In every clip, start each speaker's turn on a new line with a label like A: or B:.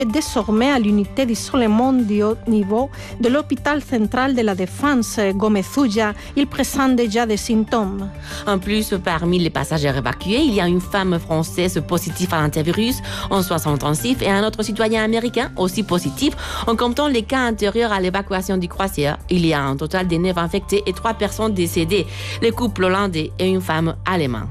A: est désormais à l'unité d'isolement du haut niveau de l'hôpital central de la Défense, Gómez-Ulla. Il présente déjà des symptômes.
B: En plus, parmi les passagers évacués, il y a une femme française positive à l'antivirus en soins intensifs et un autre citoyen américain aussi positif. En comptant les cas antérieurs à l'évacuation du croisière, il y a un total de 9 infectés et 3 personnes décédées, le couple hollandais et une femme allemande.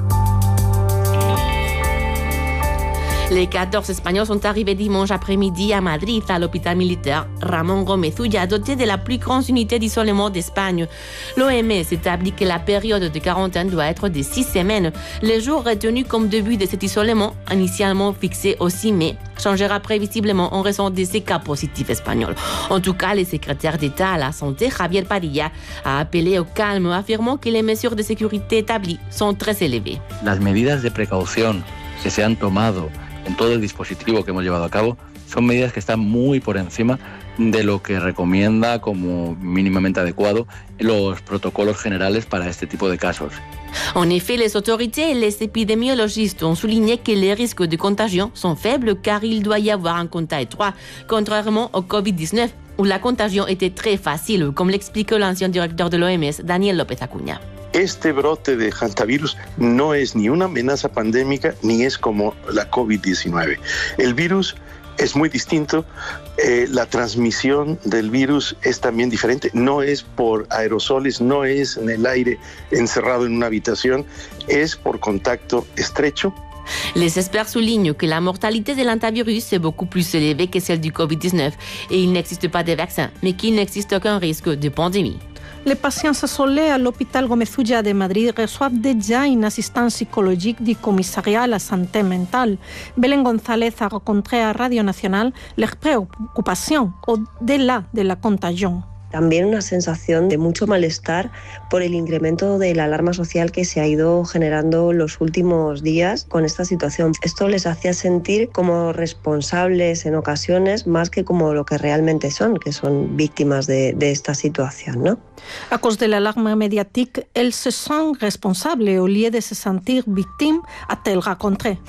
B: Les 14 Espagnols sont arrivés dimanche après-midi à Madrid, à l'hôpital militaire Ramón Gómez-Ulla, doté de la plus grande unité d'isolement d'Espagne. L'OMS établit que la période de quarantaine doit être de 6 semaines. Le jour retenu comme début de cet isolement, initialement fixé au 6 mai, changera prévisiblement en raison de ces cas positifs espagnols. En tout cas, le secrétaire d'État à la Santé, Javier Padilla, a appelé au calme, affirmant que les mesures de sécurité établies sont très élevées.
C: Las medidas de precaución que se han tomado en todo el dispositivo que hemos llevado a cabo son medidas que están muy por encima de lo que recomienda como mínimamente adecuado los protocolos generales para este tipo de casos.
B: En effet, les autorités et les épidémiologistes ont souligné que les risques de contagion sont faibles car il doit y avoir un contact étroit, contrairement au Covid-19 où la contagion était très facile, comme l'explique l'ancien directeur de l'OMS, Daniel López Acuña.
D: Este brote de hantavirus no es ni una amenaza pandémica ni es como la COVID-19. El virus es muy distinto, la transmisión del virus es también diferente, no es por aerosoles, no es en el aire encerrado en una habitación, es por contacto estrecho.
B: Les experts soulignent que la mortalité de l'hantavirus est beaucoup plus élevée que celle du Covid-19 et il n'existe pas de vaccin, mais qu'il n'existe aucun risque de pandémie.
A: Les patients isolés à l'hôpital Gómez-Ulla de Madrid reçoivent déjà une assistance psychologique du commissariat à la santé mentale. Belén González a rencontré à Radio Nacional leurs préoccupations au-delà de la contagion.
E: También una sensación de mucho malestar por el incremento de la alarma social que se ha ido generando los últimos días con esta situación. Esto les hacía sentir como responsables en ocasiones más que como lo que realmente son, que son víctimas de esta situación, ¿no?
A: À cause de l'alarme médiatique, elles se sentent responsables au lieu de se sentir victimes, a-t-elle raconté.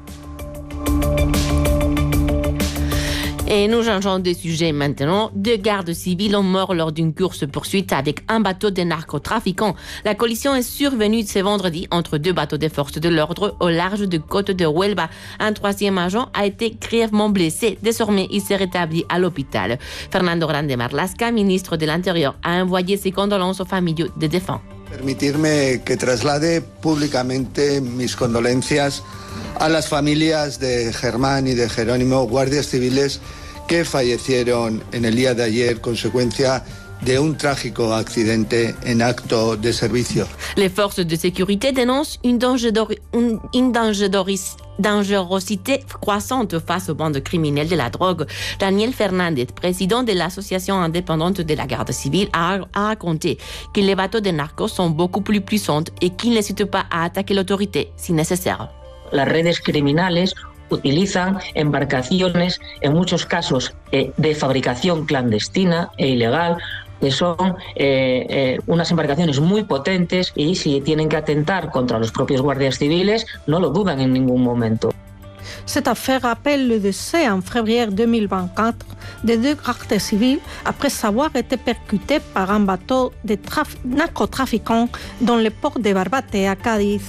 B: Et nous changeons de sujet maintenant. 2 gardes civils ont mort lors d'une course-poursuite avec un bateau de narcotrafiquants. La collision est survenue ce vendredi entre 2 bateaux de forces de l'ordre au large de côte de Huelva. Un 3e agent a été grièvement blessé. Désormais, il s'est rétabli à l'hôpital. Fernando Grande Marlaska, ministre de l'Intérieur, a envoyé ses condoléances aux familles des défunts.
F: Permitirme que traslade públicamente mis condolencias a las familias de Germán y de Jerónimo, guardias civiles que fallecieron en el día de ayer consecuencia de un trágico accidente en acto de servicio.
B: Les forces de sécurité dénoncent une dangerosité croissante face aux bandes criminelles de la drogue. Daniel Fernández, président de l'association indépendante de la garde civile, a raconté que les bateaux de narcos sont beaucoup plus puissants et qu'ils n'hésitent pas à attaquer l'autorité si nécessaire.
G: Las redes criminales utilizan embarcaciones, en muchos casos de fabricación clandestina e ilegal, que son unas embarcaciones muy potentes y si tienen que atentar contra los propios guardias civiles, no lo dudan en ningún momento.
A: Cette affaire rappelle le décès en février 2024 de 2 gardes civils après avoir été percutés par un bateau de narcotrafiquants dans le port de Barbate à Cadiz.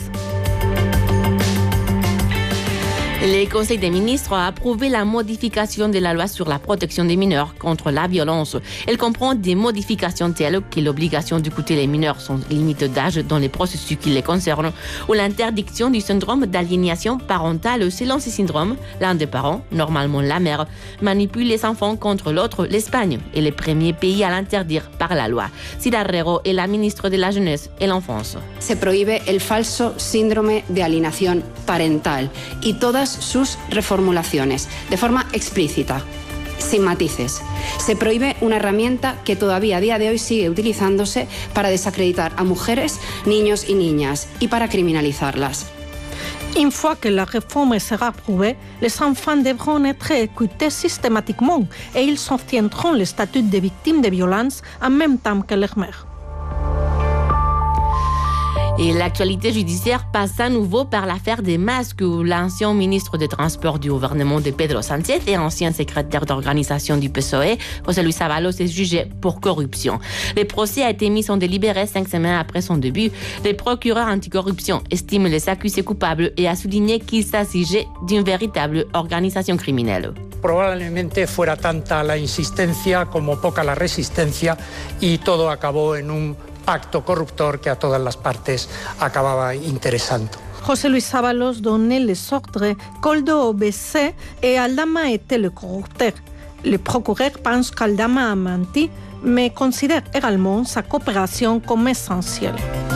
B: Le Conseil des ministres a approuvé la modification de la loi sur la protection des mineurs contre la violence. Elle comprend des modifications telles que l'obligation d'écouter les mineurs sans limite d'âge dans les processus qui les concernent ou l'interdiction du syndrome d'aliénation parentale. Selon ce syndrome, l'un des parents, normalement la mère, manipule les enfants contre l'autre. L'Espagne est le premier pays à l'interdire par la loi. Sida Herrero est la ministre de la Jeunesse et l'Enfance.
H: Se prohíbe el falso síndrome de alienación parental y todas sus reformulaciones, de forma explícita, sin matices. Se prohíbe una herramienta que todavía a día de hoy sigue utilizándose para desacreditar a mujeres, niños y niñas y para criminalizarlas.
A: Une fois que la réforme sera approuvée, les enfants devront être écoutés systématiquement et ils obtiendront le statut de victime de violence en même temps que leur mère.
B: Et l'actualité judiciaire passe à nouveau par l'affaire des masques où l'ancien ministre des Transports du gouvernement de Pedro Sánchez et ancien secrétaire d'organisation du PSOE, José Luis Ábalos, est jugé pour corruption. Le procès a été mis en délibéré 5 semaines après son début. Le procureur anticorruption estime les accusés coupables et a souligné qu'il s'agissait d'une véritable organisation criminelle.
I: Probablemente fuera tanta la insistencia como poca la resistencia y todo acabó en un pacto corruptor que a todas las partes acababa interesando.
A: José Luis Ábalos donnait les ordres, Koldo obéissait et Aldama était le corrupteur. Le procureur pense qu'Aldama a menti, mais considère également sa coopération comme essentielle.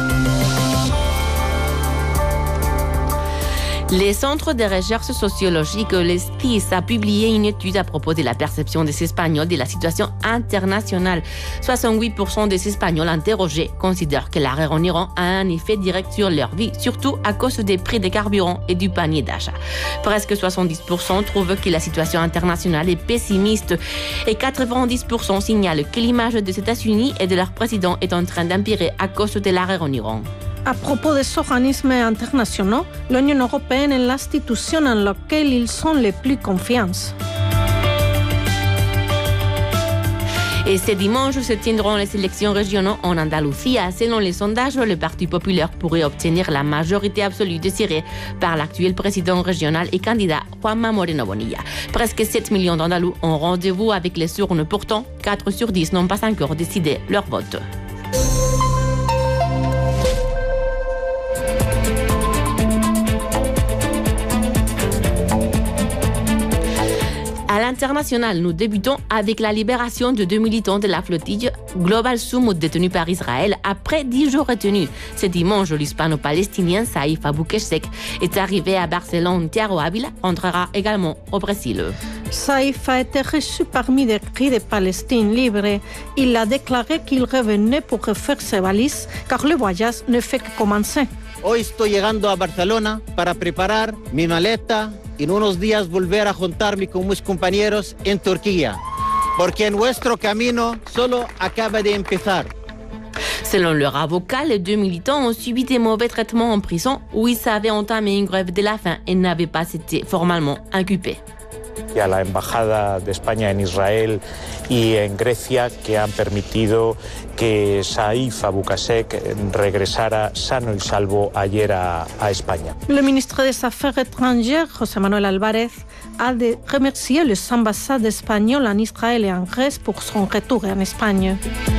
B: Le Centre de recherche sociologique, le STIS, a publié une étude à propos de la perception des Espagnols de la situation internationale. 68% des Espagnols interrogés considèrent que l'arrêt en Iran a un effet direct sur leur vie, surtout à cause des prix des carburants et du panier d'achat. Presque 70% trouvent que la situation internationale est pessimiste et 90% signalent que l'image des États-Unis et de leur président est en train d'empirer à cause de l'arrêt en Iran.
A: À propos des organismes internationaux, l'Union européenne est l'institution en laquelle ils ont le plus confiance.
B: Et ce dimanche se tiendront les élections régionales en Andalousie. Selon les sondages, le Parti populaire pourrait obtenir la majorité absolue désirée par l'actuel président régional et candidat Juanma Moreno Bonilla. Presque 7 millions d'Andalous ont rendez-vous avec les urnes. Pourtant, 4 sur 10 n'ont pas encore décidé leur vote. À l'international, nous débutons avec la libération de 2 militants de la flottille Global Sumud détenus par Israël après 10 jours retenus. Ce dimanche, l'hispano-palestinien Saïf Aboukeshek est arrivé à Barcelone. Thiago Ávila entrera également au Brésil.
A: Saïf a été reçu parmi des cris de Palestine libre. Il a déclaré qu'il revenait pour refaire ses valises car le voyage ne fait que commencer.
J: Hoy estoy llegando a Barcelona para preparar mi maleta y en unos días volver a juntarme con mis compañeros en Turquía, porque nuestro camino solo acaba de empezar.
B: Selon leur avocat, les 2 militants ont subi des mauvais traitements en prison où ils avaient entamé une grève de la faim et n'avaient pas été formellement inculpés.
K: Y a la Embajada de España en Israel y en Grecia que han permitido que Saïf Aboukeshek regresara sano y salvo ayer a España.
A: Le ministre des Affaires étrangères, José Manuel Álvarez, a remercié les ambassades espagnoles en Israël et en Grèce pour son retour en Espagne.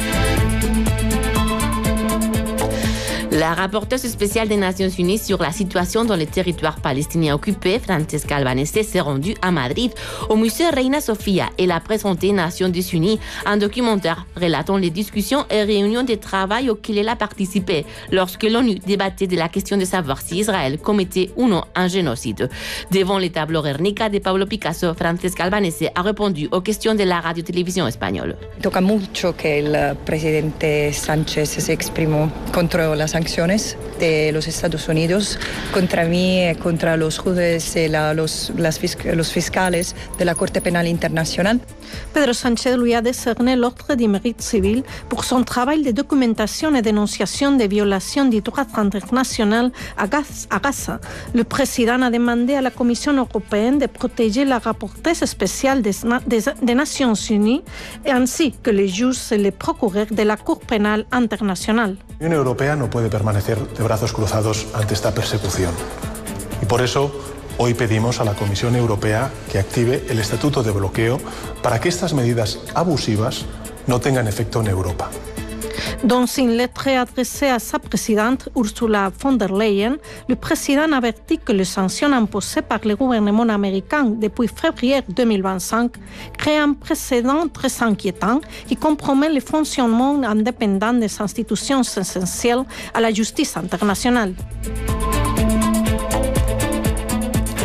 B: La rapporteuse spéciale des Nations Unies sur la situation dans les territoires palestiniens occupés, Francesca Albanese, s'est rendue à Madrid, au musée Reina Sofía. Elle a présenté aux Nations Unies un documentaire relatant les discussions et réunions de travail auxquelles elle a participé lorsque l'ONU débattait de la question de savoir si Israël commettait ou non un génocide. Devant les tableaux Guernica de Pablo Picasso, Francesca Albanese a répondu aux questions de la radio-télévision espagnole.
L: Toca mucho que el presidente Sánchez se exprimó contra las sancciones de los Estados Unidos contra mí, contra los jueces y los fiscales de la Corte Penal Internacional.
A: Pedro Sánchez lui a décerné l'ordre du mérite civil pour son travail de documentation et dénonciation des violations du droit international à Gaza. Le président a demandé à la Commission européenne de protéger la rapporteuse spéciale des Nations Unies ainsi que les juges et les procureurs de la Cour pénale internationale.
M: La Unión Europea no puede permanecer de brazos cruzados ante esta persecución. Y por eso hoy pedimos a la Comisión Europea que active el estatuto de bloqueo para que estas medidas abusivas no tengan efecto en Europa.
A: Dans une lettre adressée à sa présidente Ursula von der Leyen, le président avertit que les sanctions imposées par le gouvernement américain depuis février 2025 créent un précédent très inquiétant qui compromet le fonctionnement indépendant des institutions essentielles à la justice internationale.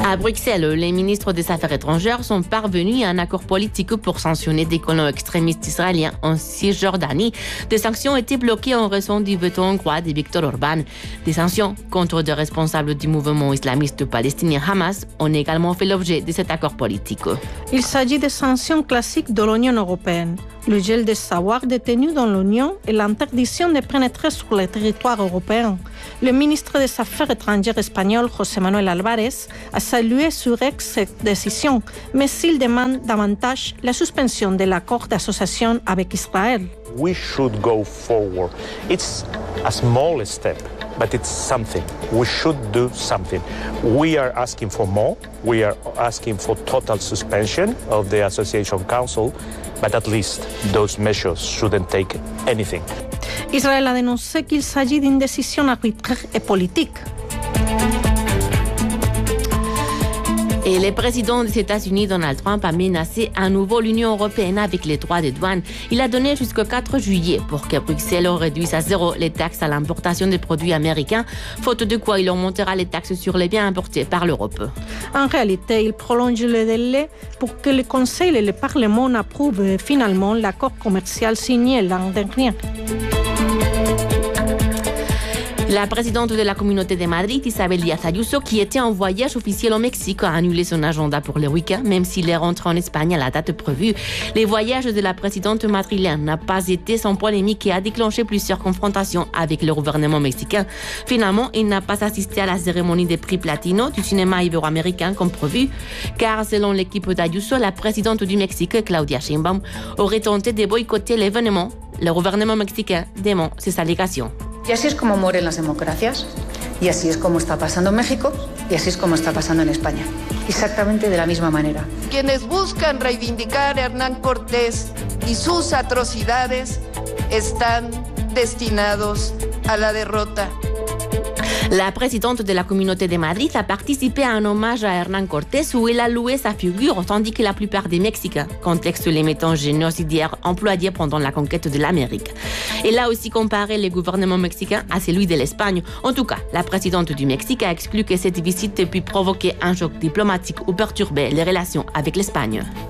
B: À Bruxelles, les ministres des Affaires étrangères sont parvenus à un accord politique pour sanctionner des colons extrémistes israéliens en Cisjordanie. Des sanctions ont été bloquées en raison du veto hongrois de Viktor Orban. Des sanctions contre des responsables du mouvement islamiste palestinien Hamas ont également fait l'objet de cet accord politique.
A: Il s'agit des sanctions classiques de l'Union européenne. Le gel des savoirs détenus dans l'Union et l'interdiction de pénétrer sur le territoire européen. Le ministre des Affaires étrangères espagnol, José Manuel Álvarez, a salué sur X cette décision, mais il demande davantage la suspension de l'accord d'association avec Israël.
K: We should go forward. It's a small step, but it's something. We should do something. We are asking for more. We are asking for total suspension of the Association Council, but at least those measures shouldn't take anything.
A: Israël a dénoncé qu'il s'agit d'une décision arbitraire et politique.
B: Et le président des États-Unis, Donald Trump, a menacé à nouveau l'Union européenne avec les droits de douane. Il a donné jusqu'au 4 juillet pour que Bruxelles réduise à zéro les taxes à l'importation des produits américains, faute de quoi il augmentera les taxes sur les biens importés par l'Europe.
A: En réalité, il prolonge le délai pour que le Conseil et le Parlement approuvent finalement l'accord commercial signé l'an dernier.
B: La présidente de la Communauté de Madrid, Isabel Díaz Ayuso, qui était en voyage officiel au Mexique, a annulé son agenda pour le week-end, même s'il est rentré en Espagne à la date prévue. Les voyages de la présidente madrilène n'a pas été sans polémique et a déclenché plusieurs confrontations avec le gouvernement mexicain. Finalement, il n'a pas assisté à la cérémonie des prix Platino du cinéma ibéroaméricain comme prévu, car selon l'équipe d'Ayuso, la présidente du Mexique, Claudia Sheinbaum, aurait tenté de boycotter l'événement. Le gouvernement mexicain dément ces allégations.
N: Y así es como mueren las democracias, y así es como está pasando en México, y así es como está pasando en España. Exactamente de la misma manera.
O: Quienes buscan reivindicar a Hernán Cortés y sus atrocidades están destinados a la derrota.
B: La présidente de la Communauté de Madrid a participé à un hommage à Hernán Cortés où elle a loué sa figure, tandis que la plupart des Mexicains contextent les méthodes génocidaires employées pendant la conquête de l'Amérique. Elle a aussi comparé le gouvernement mexicain à celui de l'Espagne. En tout cas, la présidente du Mexique a exclu que cette visite puisse provoquer un choc diplomatique ou perturber les relations avec l'Espagne.